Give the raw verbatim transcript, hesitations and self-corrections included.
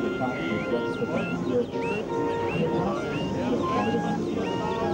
Tag mit Gott verbunden wird. Eine Art, die Freude an